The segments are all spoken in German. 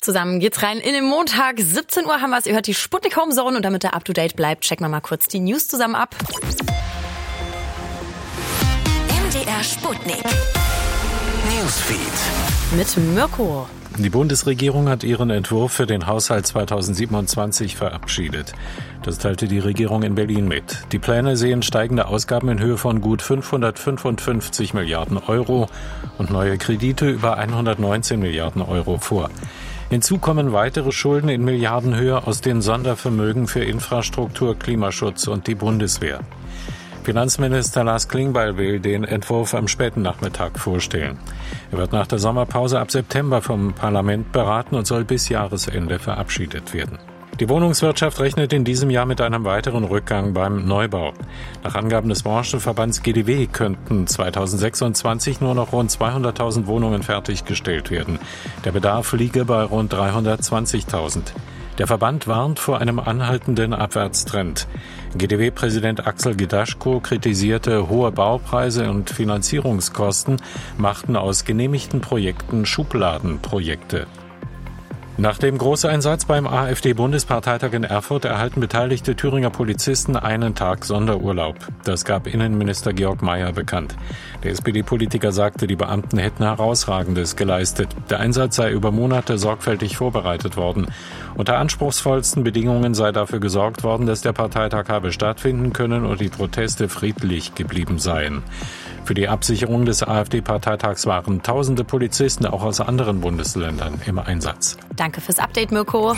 Zusammen geht's rein in den Montag. 17 Uhr haben wir es. Ihr hört die Sputnik Home Zone und damit ihr up to date bleibt, checken wir mal kurz die News zusammen ab. MDR Sputnik Newsfeed mit Mirko. Die Bundesregierung hat ihren Entwurf für den Haushalt 2027 verabschiedet. Das teilte die Regierung in Berlin mit. Die Pläne sehen steigende Ausgaben in Höhe von gut 555 Milliarden Euro und neue Kredite über 119 Milliarden Euro vor. Hinzu kommen weitere Schulden in Milliardenhöhe aus den Sondervermögen für Infrastruktur, Klimaschutz und die Bundeswehr. Finanzminister Lars Klingbeil will den Entwurf am späten Nachmittag vorstellen. Er wird nach der Sommerpause ab September vom Parlament beraten und soll bis Jahresende verabschiedet werden. Die Wohnungswirtschaft rechnet in diesem Jahr mit einem weiteren Rückgang beim Neubau. Nach Angaben des Branchenverbands GdW könnten 2026 nur noch rund 200.000 Wohnungen fertiggestellt werden. Der Bedarf liege bei rund 320.000. Der Verband warnt vor einem anhaltenden Abwärtstrend. GdW-Präsident Axel Gedaschko kritisierte, hohe Baupreise und Finanzierungskosten machten aus genehmigten Projekten Schubladenprojekte. Nach dem Großeinsatz beim AfD-Bundesparteitag in Erfurt erhalten beteiligte Thüringer Polizisten einen Tag Sonderurlaub. Das gab Innenminister Georg Mayer bekannt. Der SPD-Politiker sagte, die Beamten hätten Herausragendes geleistet. Der Einsatz sei über Monate sorgfältig vorbereitet worden. Unter anspruchsvollsten Bedingungen sei dafür gesorgt worden, dass der Parteitag habe stattfinden können und die Proteste friedlich geblieben seien. Für die Absicherung des AfD-Parteitags waren tausende Polizisten auch aus anderen Bundesländern im Einsatz. Danke fürs Update, Mirko.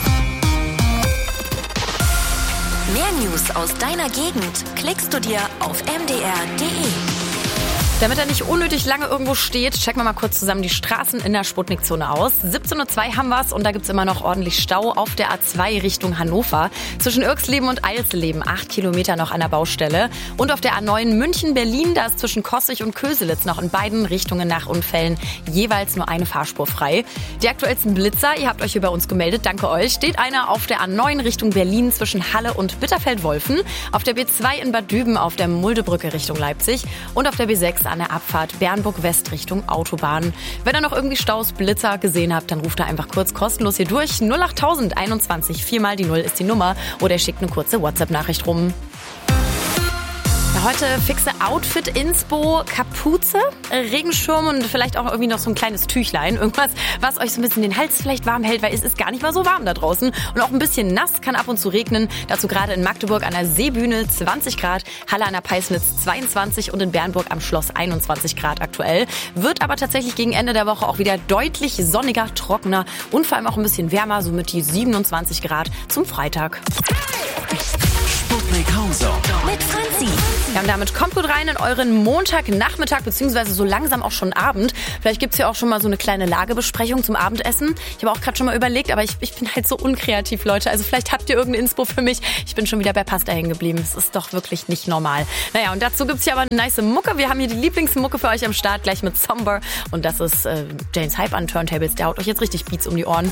Mehr News aus deiner Gegend klickst du dir auf mdr.de. Damit er nicht unnötig lange irgendwo steht, checken wir mal kurz zusammen die Straßen in der Sputnik-Zone aus. 17.02 Uhr haben wir's und da gibt's immer noch ordentlich Stau auf der A2 Richtung Hannover. Zwischen Irxleben und Eisleben 8 Kilometer noch an der Baustelle. Und auf der A9 München-Berlin, da ist zwischen Kossig und Köselitz noch in beiden Richtungen nach Unfällen jeweils nur eine Fahrspur frei. Die aktuellsten Blitzer, ihr habt euch hier bei uns gemeldet, danke euch. Steht einer auf der A9 Richtung Berlin zwischen Halle und Bitterfeld-Wolfen. Auf der B2 in Bad Düben auf der Muldebrücke Richtung Leipzig. Und auf der B6 an der Abfahrt Bernburg West Richtung Autobahn. Wenn ihr noch irgendwie Staus, Blitzer gesehen habt, dann ruft ihr einfach kurz kostenlos hier durch. 08021, 4 mal die 0 ist die Nummer. Oder ihr schickt eine kurze WhatsApp-Nachricht rum. Heute fixe Outfit-Inspo, Kapuze, Regenschirm und vielleicht auch irgendwie noch so ein kleines Tüchlein. Irgendwas, was euch so ein bisschen den Hals vielleicht warm hält, weil es ist gar nicht mal so warm da draußen. Und auch ein bisschen nass, kann ab und zu regnen. Dazu gerade in Magdeburg an der Seebühne 20 Grad, Halle an der Peisnitz 22 und in Bernburg am Schloss 21 Grad aktuell. Wird aber tatsächlich gegen Ende der Woche auch wieder deutlich sonniger, trockener und vor allem auch ein bisschen wärmer, so mit die 27 Grad zum Freitag. Sputnik Home Zone mit Franzi. Ja, und damit kommt gut rein in euren Montagnachmittag, beziehungsweise so langsam auch schon Abend. Vielleicht gibt's ja auch schon mal so eine kleine Lagebesprechung zum Abendessen. Ich habe auch gerade schon mal überlegt, aber ich bin halt so unkreativ, Leute. Also vielleicht habt ihr irgendeine Inspo für mich. Ich bin schon wieder bei Pasta hängen geblieben. Das ist doch wirklich nicht normal. Naja, und dazu gibt's ja aber eine nice Mucke. Wir haben hier die Lieblingsmucke für euch am Start, gleich mit Somber. Und das ist Janes Hype an Turntables. Der haut euch jetzt richtig Beats um die Ohren.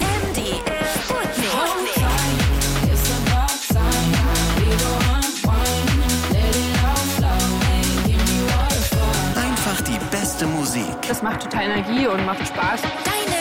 Einfach die beste Musik. Das macht total Energie und macht Spaß. Dein